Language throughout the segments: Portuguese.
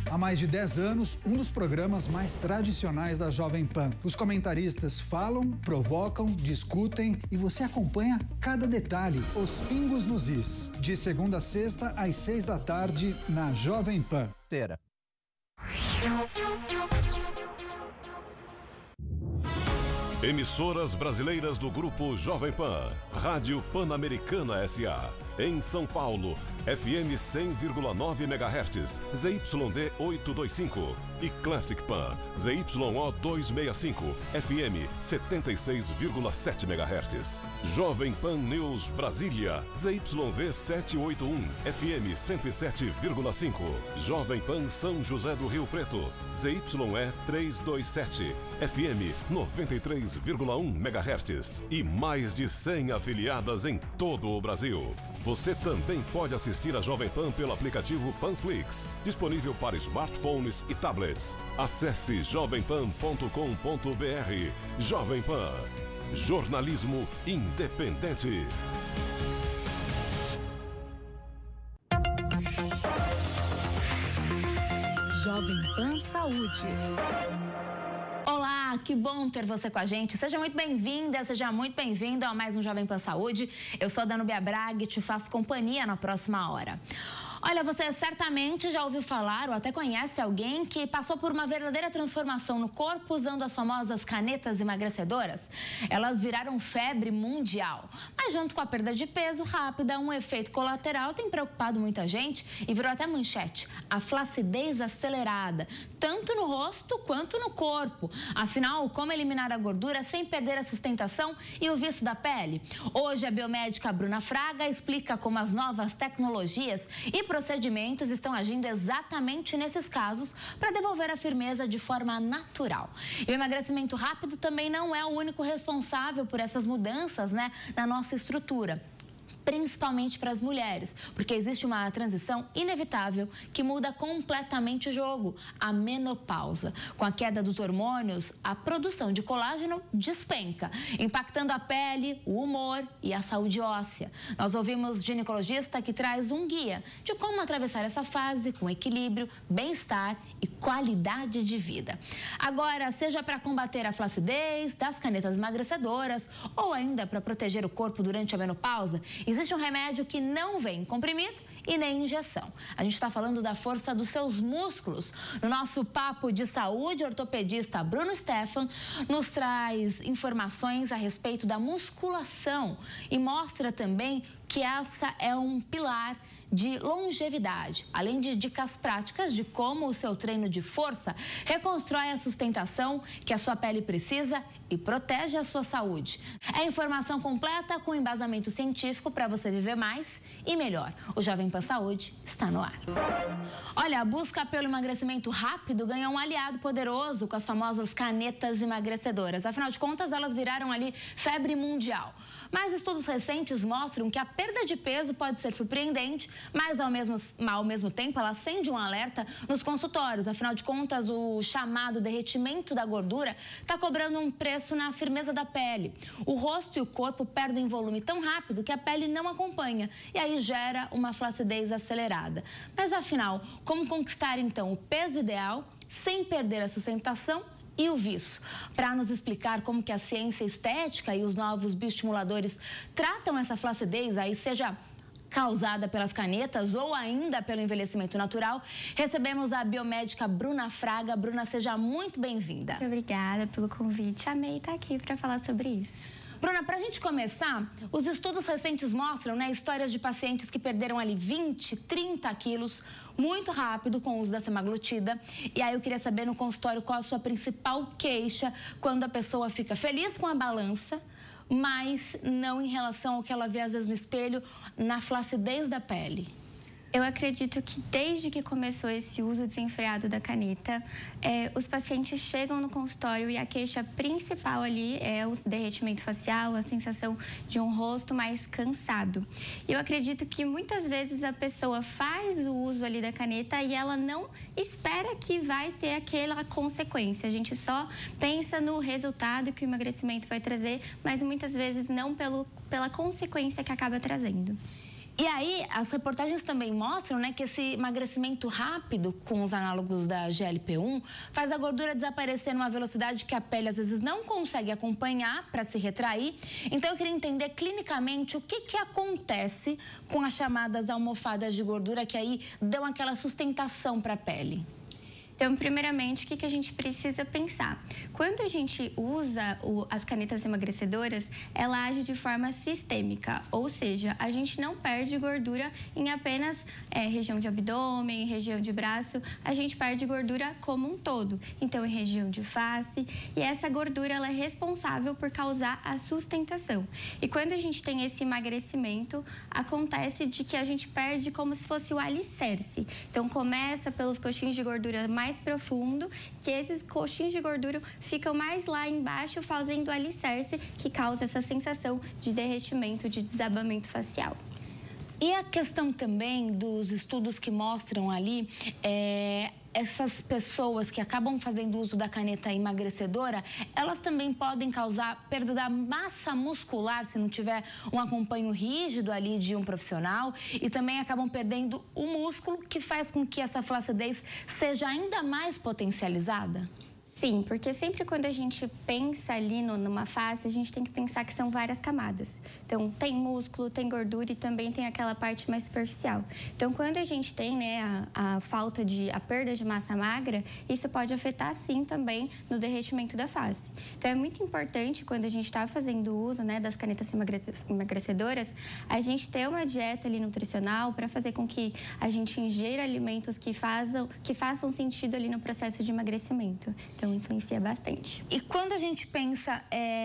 Há mais de 10 anos, um dos programas mais tradicionais da Jovem Pan. Os comentaristas falam, provocam, discutem e você acompanha cada detalhe, os pingos nos is. De segunda a sexta, às 6 da tarde, na Jovem Pan. Emissoras brasileiras do Grupo Jovem Pan. Rádio Pan-Americana S.A. Em São Paulo, FM 100,9 MHz, ZYD 825. E Classic Pan, ZYO 265, FM 76,7 MHz. Jovem Pan News Brasília, ZYV 781, FM 107,5. Jovem Pan São José do Rio Preto, ZYE 327, FM 93,1 MHz. E mais de 100 afiliadas em todo o Brasil. Você também pode assistir a Jovem Pan pelo aplicativo Panflix, disponível para smartphones e tablets. Acesse jovempan.com.br. Jovem Pan, jornalismo independente. Jovem Pan Saúde. Olá, que bom ter você com a gente. Seja muito bem-vinda, seja muito bem-vindo a mais um Jovem Pan Saúde. Eu sou a Danúbia Braga e te faço companhia na próxima hora. Olha, você certamente já ouviu falar ou até conhece alguém que passou por uma verdadeira transformação no corpo usando as famosas canetas emagrecedoras. Elas viraram febre mundial. Mas junto com a perda de peso rápida, um efeito colateral tem preocupado muita gente e virou até manchete: a flacidez acelerada, tanto no rosto quanto no corpo. Afinal, como eliminar a gordura sem perder a sustentação e o viço da pele? Hoje, a biomédica Bruna Fraga explica como as novas tecnologias e procedimentos estão agindo exatamente nesses casos para devolver a firmeza de forma natural. E o emagrecimento rápido também não é o único responsável por essas mudanças, na nossa estrutura. Principalmente para as mulheres, porque existe uma transição inevitável que muda completamente o jogo, a menopausa. Com a queda dos hormônios, a produção de colágeno despenca, impactando a pele, o humor e a saúde óssea. Nós ouvimos ginecologista que traz um guia de como atravessar essa fase com equilíbrio, bem-estar e qualidade de vida. Agora, seja para combater a flacidez, das canetas emagrecedoras ou ainda para proteger o corpo durante a menopausa, existe um remédio que não vem comprimido e nem injeção. A gente está falando da força dos seus músculos. No nosso papo de saúde, o ortopedista Bruno Stefan nos traz informações a respeito da musculação e mostra também que essa é um pilar de longevidade, além de dicas práticas de como o seu treino de força reconstrói a sustentação que a sua pele precisa e protege a sua saúde. É informação completa com embasamento científico para você viver mais e melhor. O Jovem Pan Saúde está no ar. Olha, a busca pelo emagrecimento rápido ganhou um aliado poderoso com as famosas canetas emagrecedoras. Afinal de contas, elas viraram ali febre mundial. Mas estudos recentes mostram que a perda de peso pode ser surpreendente, mas ao mesmo tempo ela acende um alerta nos consultórios. Afinal de contas, o chamado derretimento da gordura está cobrando um preço na firmeza da pele. O rosto e o corpo perdem volume tão rápido que a pele não acompanha e aí gera uma flacidez acelerada. Mas afinal, como conquistar então o peso ideal sem perder a sustentação e o viço? Para nos explicar como que a ciência estética e os novos bioestimuladores tratam essa flacidez, aí seja causada pelas canetas ou ainda pelo envelhecimento natural, recebemos a biomédica Bruna Fraga. Bruna, seja muito bem-vinda. Muito obrigada pelo convite. Amei estar aqui para falar sobre isso. Bruna, para a gente começar, os estudos recentes mostram, histórias de pacientes que perderam ali 20, 30 quilos muito rápido com o uso da semaglutida. E aí eu queria saber no consultório qual a sua principal queixa quando a pessoa fica feliz com a balança, mas não em relação ao que ela vê às vezes no espelho, na flacidez da pele. Eu acredito que desde que começou esse uso desenfreado da caneta, os pacientes chegam no consultório e a queixa principal ali é o derretimento facial, a sensação de um rosto mais cansado. E eu acredito que muitas vezes a pessoa faz o uso ali da caneta e ela não espera que vai ter aquela consequência. A gente só pensa no resultado que o emagrecimento vai trazer, mas muitas vezes não pela consequência que acaba trazendo. E aí, as reportagens também mostram, né, que esse emagrecimento rápido com os análogos da GLP-1 faz a gordura desaparecer numa velocidade que a pele às vezes não consegue acompanhar para se retrair. Então, eu queria entender clinicamente o que acontece com as chamadas almofadas de gordura que aí dão aquela sustentação para a pele. Então, primeiramente, o que a gente precisa pensar? Quando a gente usa as canetas emagrecedoras, ela age de forma sistêmica, ou seja, a gente não perde gordura em apenas região de abdômen, região de braço, a gente perde gordura como um todo. Então, em região de face, e essa gordura ela é responsável por causar a sustentação. E quando a gente tem esse emagrecimento, acontece de que a gente perde como se fosse o alicerce. Então, começa pelos coxinhos de gordura mais profundo, que esses coxinhos de gordura ficam mais lá embaixo, fazendo o alicerce, que causa essa sensação de derretimento, de desabamento facial. E a questão também dos estudos que mostram ali, essas pessoas que acabam fazendo uso da caneta emagrecedora, elas também podem causar perda da massa muscular se não tiver um acompanho rígido ali de um profissional, e também acabam perdendo o músculo, que faz com que essa flacidez seja ainda mais potencializada? Sim, porque sempre quando a gente pensa ali numa face, a gente tem que pensar que são várias camadas. Então, tem músculo, tem gordura e também tem aquela parte mais superficial. Então, quando a gente tem, né, a perda de massa magra, isso pode afetar, sim, também no derretimento da face. Então, é muito importante, quando a gente está fazendo uso, né, das canetas emagrecedoras, a gente ter uma dieta ali nutricional para fazer com que a gente ingere alimentos que façam sentido ali no processo de emagrecimento. Então, influencia bastante. E quando a gente pensa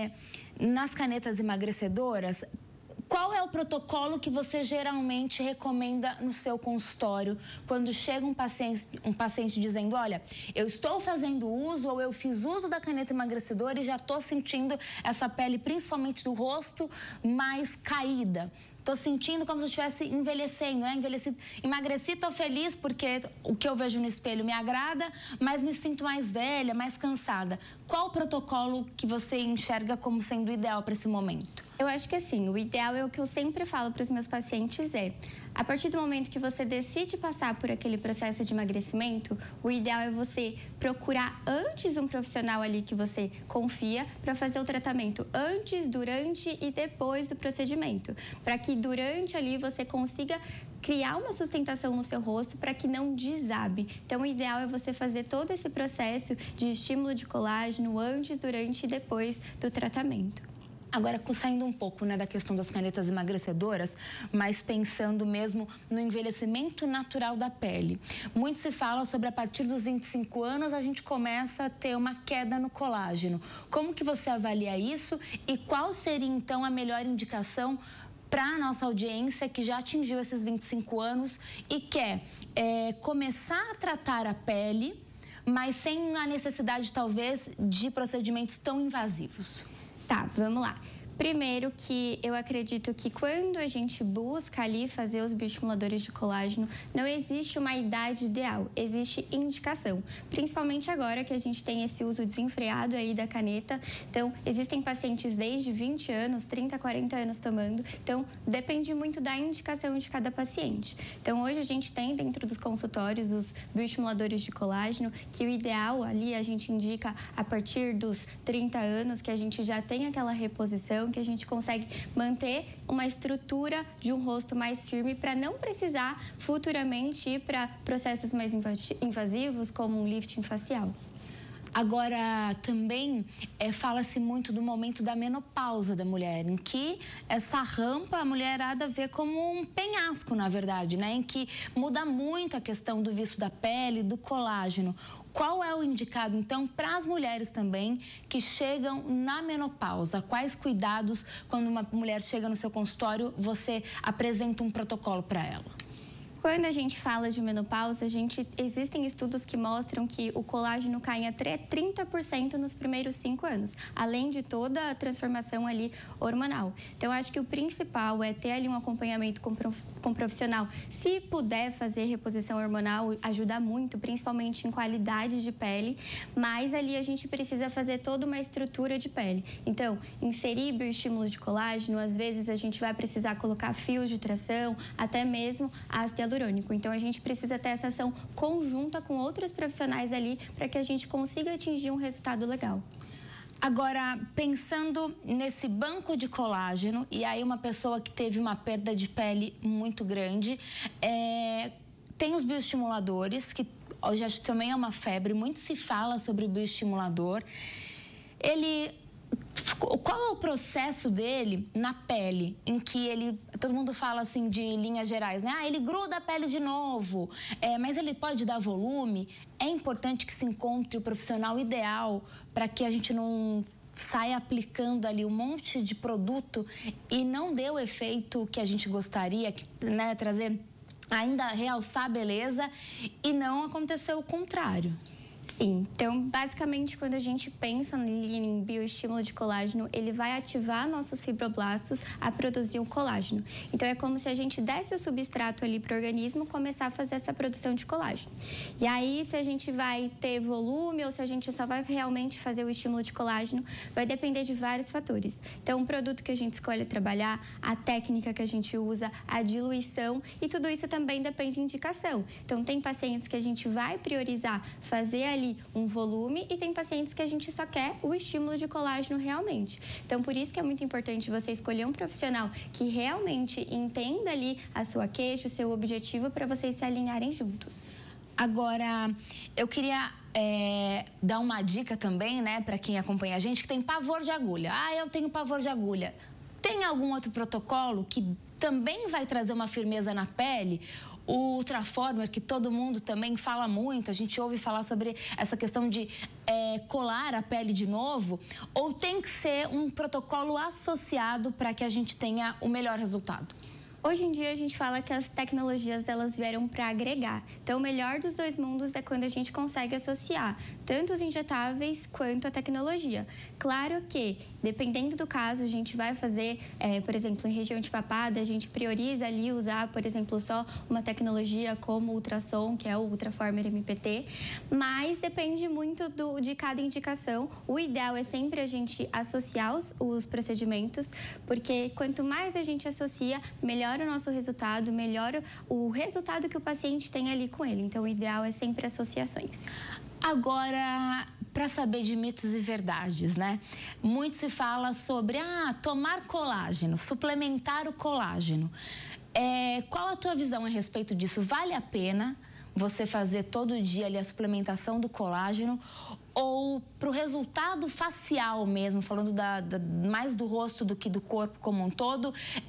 nas canetas emagrecedoras, qual é o protocolo que você geralmente recomenda no seu consultório quando chega um paciente dizendo, olha, eu estou fazendo uso ou eu fiz uso da caneta emagrecedora e já estou sentindo essa pele, principalmente do rosto, mais caída? Estou sentindo como se eu estivesse envelhecendo, né? Emagreci, estou feliz porque o que eu vejo no espelho me agrada, mas me sinto mais velha, mais cansada. Qual o protocolo que você enxerga como sendo ideal para esse momento? Eu acho que assim, o ideal é o que eu sempre falo para os meus pacientes a partir do momento que você decide passar por aquele processo de emagrecimento, o ideal é você procurar antes um profissional ali que você confia para fazer o tratamento antes, durante e depois do procedimento, para que durante ali você consiga criar uma sustentação no seu rosto para que não desabe. Então, o ideal é você fazer todo esse processo de estímulo de colágeno antes, durante e depois do tratamento. Agora, saindo um pouco, né, da questão das canetas emagrecedoras, mas pensando mesmo no envelhecimento natural da pele. Muito se fala sobre a partir dos 25 anos a gente começa a ter uma queda no colágeno. Como que você avalia isso e qual seria, então, a melhor indicação para a nossa audiência que já atingiu esses 25 anos e quer começar a tratar a pele, mas sem a necessidade, talvez, de procedimentos tão invasivos? Tá, vamos lá. Primeiro que eu acredito que quando a gente busca ali fazer os bioestimuladores de colágeno, não existe uma idade ideal, existe indicação. Principalmente agora que a gente tem esse uso desenfreado aí da caneta. Então, existem pacientes desde 20 anos, 30, 40 anos tomando. Então, depende muito da indicação de cada paciente. Então, hoje a gente tem dentro dos consultórios os bioestimuladores de colágeno, que o ideal ali a gente indica a partir dos 30 anos, que a gente já tem aquela reposição, que a gente consegue manter uma estrutura de um rosto mais firme para não precisar futuramente ir para processos mais invasivos, como um lifting facial. Agora, também fala-se muito do momento da menopausa da mulher, em que essa rampa a mulherada vê como um penhasco, na verdade, né? Em que muda muito a questão do viço da pele, do colágeno. Qual é o indicado, então, para as mulheres também que chegam na menopausa? Quais cuidados, quando uma mulher chega no seu consultório, você apresenta um protocolo para ela? Quando a gente fala de menopausa, existem estudos que mostram que o colágeno cai em até 30% nos primeiros 5 anos, além de toda a transformação ali hormonal. Então, acho que o principal é ter ali um acompanhamento com profissional. Se puder fazer reposição hormonal, ajuda muito, principalmente em qualidade de pele, mas ali a gente precisa fazer toda uma estrutura de pele. Então, inserir bioestímulo de colágeno, às vezes a gente vai precisar colocar fios de tração, até mesmo ácido hialurônico. Então, a gente precisa ter essa ação conjunta com outros profissionais ali para que a gente consiga atingir um resultado legal. Agora, pensando nesse banco de colágeno, e aí uma pessoa que teve uma perda de pele muito grande, tem os bioestimuladores, que hoje acho que também é uma febre, muito se fala sobre o bioestimulador. Qual é o processo dele na pele, em que todo mundo fala assim de linhas gerais, né? Ele gruda a pele de novo, mas ele pode dar volume. É importante que se encontre o profissional ideal para que a gente não saia aplicando ali um monte de produto e não dê o efeito que a gente gostaria, né? Trazer, ainda realçar a beleza e não acontecer o contrário. Sim, então basicamente quando a gente pensa em bioestímulo de colágeno, ele vai ativar nossos fibroblastos a produzir o colágeno. Então é como se a gente desse o substrato ali para o organismo começar a fazer essa produção de colágeno. E aí se a gente vai ter volume ou se a gente só vai realmente fazer o estímulo de colágeno, vai depender de vários fatores. Então o produto que a gente escolhe trabalhar, a técnica que a gente usa, a diluição e tudo isso também depende de indicação. Então tem pacientes que a gente vai priorizar fazer ali um volume e tem pacientes que a gente só quer o estímulo de colágeno realmente. Então, por isso que é muito importante você escolher um profissional que realmente entenda ali a sua queixa, o seu objetivo, para vocês se alinharem juntos. Agora, eu queria dar uma dica também, né, para quem acompanha a gente, que tem pavor de agulha. Eu tenho pavor de agulha. Tem algum outro protocolo que também vai trazer uma firmeza na pele? O Ultraformer, que todo mundo também fala muito, a gente ouve falar sobre essa questão de colar a pele de novo, ou tem que ser um protocolo associado para que a gente tenha o melhor resultado? Hoje em dia a gente fala que as tecnologias elas vieram para agregar. Então o melhor dos dois mundos é quando a gente consegue associar tanto os injetáveis quanto a tecnologia. Claro que, dependendo do caso, a gente vai fazer, por exemplo, em região de papada, a gente prioriza ali usar, por exemplo, só uma tecnologia como o ultrassom, que é o Ultraformer MPT, mas depende muito de cada indicação. O ideal é sempre a gente associar os procedimentos, porque quanto mais a gente associa, melhor o nosso resultado, melhor o resultado que o paciente tem ali com ele. Então, o ideal é sempre associações. Agora, para saber de mitos e verdades, né? Muito se fala sobre tomar colágeno, suplementar o colágeno. Qual a tua visão a respeito disso? Vale a pena você fazer todo dia ali a suplementação do colágeno? Ou para o resultado facial mesmo, falando mais do rosto do que do corpo como um todo,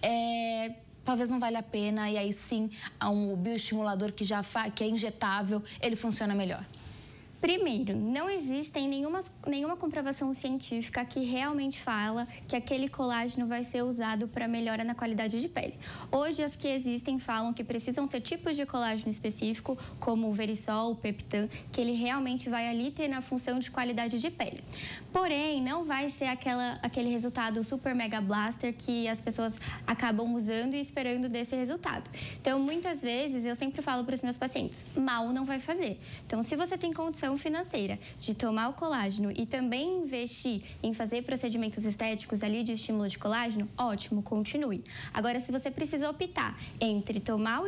talvez não valha a pena e aí sim um bioestimulador que é injetável, ele funciona melhor? Primeiro, não existe nenhuma comprovação científica que realmente fala que aquele colágeno vai ser usado para melhora na qualidade de pele. Hoje, as que existem falam que precisam ser tipos de colágeno específico, como o Verisol, o Peptan, que ele realmente vai ali ter na função de qualidade de pele. Porém, não vai ser aquele resultado super mega blaster que as pessoas acabam usando e esperando desse resultado. Então, muitas vezes, eu sempre falo para os meus pacientes, mal não vai fazer. Então, se você tem condição financeira de tomar o colágeno e também investir em fazer procedimentos estéticos ali de estímulo de colágeno, ótimo, continue. Agora, se você precisa optar entre tomar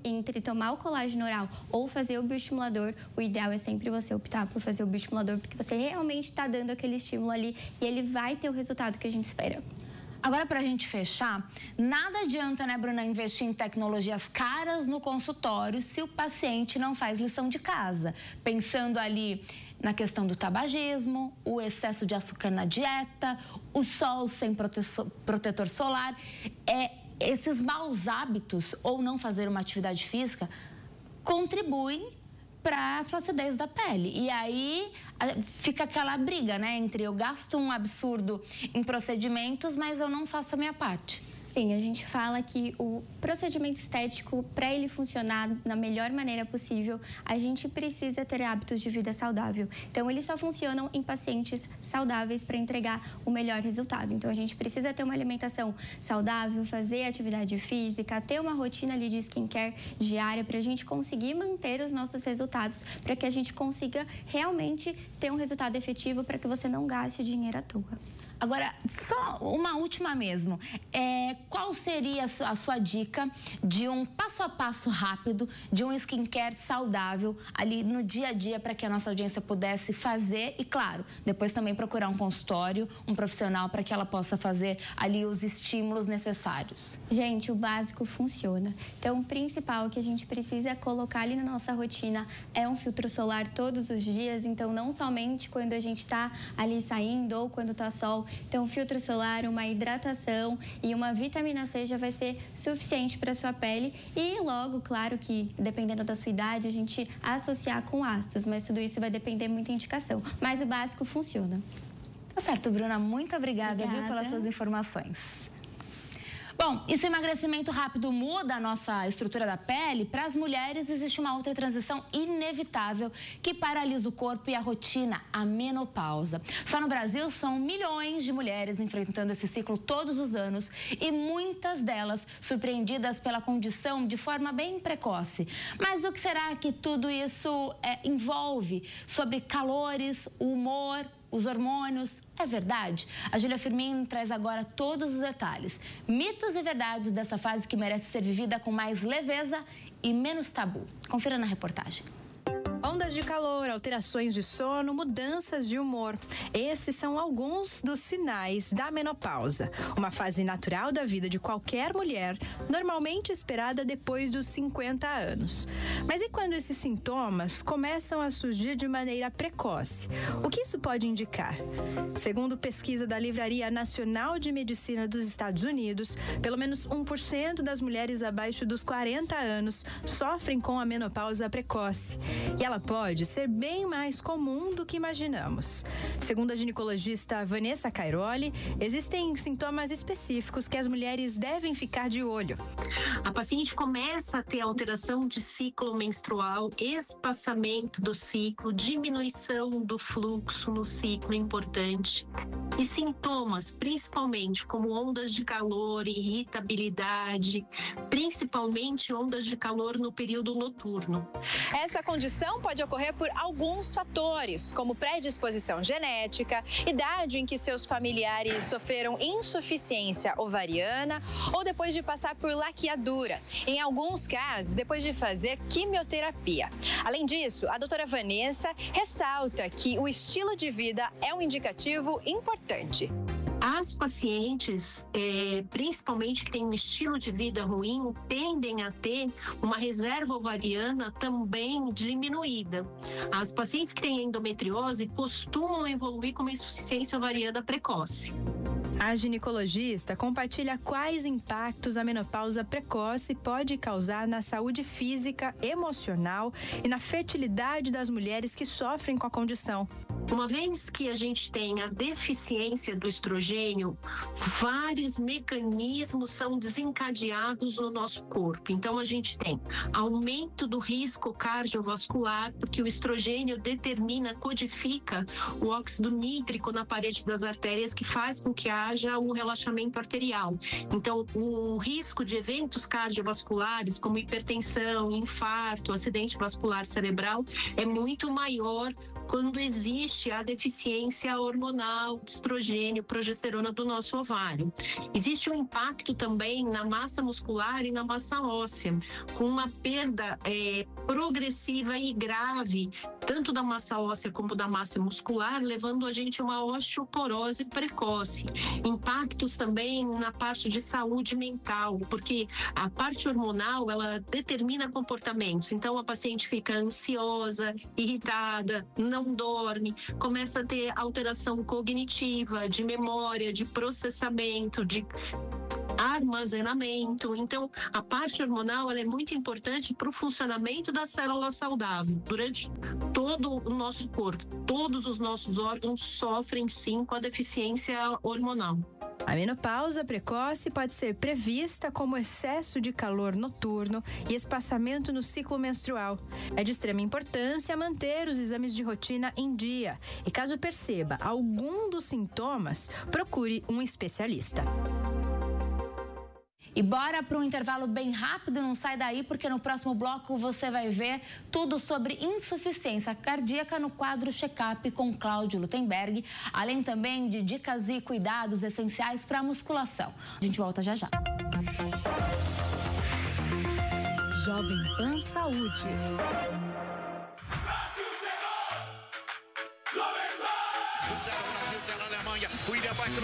o colágeno oral ou fazer o bioestimulador, o ideal é sempre você optar por fazer o bioestimulador, porque você realmente está dando aquele estímulo ali e ele vai ter o resultado que a gente espera. Agora, para a gente fechar, nada adianta, né, Bruna, investir em tecnologias caras no consultório se o paciente não faz lição de casa. Pensando ali na questão do tabagismo, o excesso de açúcar na dieta, o sol sem protetor solar. Esses maus hábitos ou não fazer uma atividade física contribuem para a flacidez da pele. E aí fica aquela briga, né, entre eu gasto um absurdo em procedimentos, mas eu não faço a minha parte. Sim, a gente fala que o procedimento estético, para ele funcionar na melhor maneira possível, a gente precisa ter hábitos de vida saudável. Então, eles só funcionam em pacientes saudáveis para entregar o melhor resultado. Então, a gente precisa ter uma alimentação saudável, fazer atividade física, ter uma rotina ali de skincare diária para a gente conseguir manter os nossos resultados, para que a gente consiga realmente ter um resultado efetivo, para que você não gaste dinheiro à toa. Agora, só uma última mesmo. Qual seria a sua dica de um passo a passo rápido, de um skincare saudável ali no dia a dia para que a nossa audiência pudesse fazer e, claro, depois também procurar um consultório, um profissional para que ela possa fazer ali os estímulos necessários? Gente, o básico funciona. Então, o principal que a gente precisa colocar ali na nossa rotina é um filtro solar todos os dias. Então, não somente quando a gente está ali saindo ou quando está sol. Então, filtro solar, uma hidratação e uma vitamina C já vai ser suficiente para a sua pele. E logo, claro que, dependendo da sua idade, a gente associar com ácidos, mas tudo isso vai depender muito da indicação. Mas o básico funciona. Tá certo, Bruna. Muito obrigada, viu, pelas suas informações. Bom, e se o emagrecimento rápido muda a nossa estrutura da pele, para as mulheres existe uma outra transição inevitável que paralisa o corpo e a rotina, a menopausa. Só no Brasil são milhões de mulheres enfrentando esse ciclo todos os anos e muitas delas surpreendidas pela condição de forma bem precoce. Mas o que será que tudo isso envolve? Sobre calores, o humor, os hormônios, é verdade? A Júlia Firmino traz agora todos os detalhes, mitos e verdades dessa fase que merece ser vivida com mais leveza e menos tabu. Confira na reportagem. Ondas de calor, alterações de sono, mudanças de humor. Esses são alguns dos sinais da menopausa, uma fase natural da vida de qualquer mulher, normalmente esperada depois dos 50 anos. Mas e quando esses sintomas começam a surgir de maneira precoce? O que isso pode indicar? Segundo pesquisa da Livraria Nacional de Medicina dos Estados Unidos, pelo menos 1% das mulheres abaixo dos 40 anos sofrem com a menopausa precoce. E ela pode ser bem mais comum do que imaginamos. Segundo a ginecologista Vanessa Cairoli, existem sintomas específicos que as mulheres devem ficar de olho. A paciente começa a ter alteração de ciclo menstrual, espaçamento do ciclo, diminuição do fluxo no ciclo importante. E sintomas, principalmente como ondas de calor, irritabilidade, principalmente ondas de calor no período noturno. Essa condição pode ocorrer por alguns fatores, como predisposição genética, idade em que seus familiares sofreram insuficiência ovariana ou depois de passar por laqueadura. Em alguns casos, depois de fazer quimioterapia. Além disso, a doutora Vanessa ressalta que o estilo de vida é um indicativo importante. As pacientes, principalmente que têm um estilo de vida ruim, tendem a ter uma reserva ovariana também diminuída. As pacientes que têm endometriose costumam evoluir com uma insuficiência ovariana precoce. A ginecologista compartilha quais impactos a menopausa precoce pode causar na saúde física, emocional e na fertilidade das mulheres que sofrem com a condição. Uma vez que a gente tem a deficiência do estrogênio, vários mecanismos são desencadeados no nosso corpo. Então, a gente tem aumento do risco cardiovascular, porque o estrogênio codifica o óxido nítrico na parede das artérias, que faz com que haja um relaxamento arterial. Então, o risco de eventos cardiovasculares, como hipertensão, infarto, acidente vascular cerebral, é muito maior quando existe a deficiência hormonal de estrogênio, progesterona do nosso ovário. Existe um impacto também na massa muscular e na massa óssea, com uma perda progressiva e grave, tanto da massa óssea como da massa muscular, levando a gente a uma osteoporose precoce. Impactos também na parte de saúde mental, porque a parte hormonal, ela determina comportamentos. Então, a paciente fica ansiosa, irritada, não dorme, começa a ter alteração cognitiva, de memória, de processamento, de armazenamento. Então, a parte hormonal, ela é muito importante para o funcionamento da célula saudável. Durante todo o nosso corpo, todos os nossos órgãos sofrem sim com a deficiência hormonal. A menopausa precoce pode ser prevista como excesso de calor noturno e espaçamento no ciclo menstrual. É de extrema importância manter os exames de rotina em dia e, caso perceba algum dos sintomas, procure um especialista. E bora para um intervalo bem rápido, não sai daí, porque no próximo bloco você vai ver tudo sobre insuficiência cardíaca no quadro Check-up com Cláudio Lutemberg, além também de dicas e cuidados essenciais para a musculação. A gente volta já já. Jovem Pan Saúde. Brasil, 0 Alemanha. O William vai